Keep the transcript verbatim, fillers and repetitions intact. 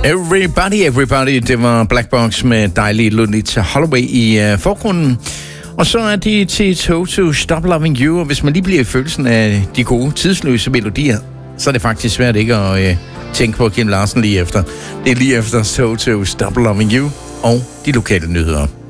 Everybody, everybody, det var Black Box med dejlige Lolita Holloway i uh, forgrunden. Og så er det til Toto, Stop Loving You, og hvis man lige bliver i følelsen af de gode, tidsløse melodier, så er det faktisk svært ikke at uh, tænke på Kim Larsen lige efter. Det er lige efter Toto, Stop Loving You og de lokale nyheder.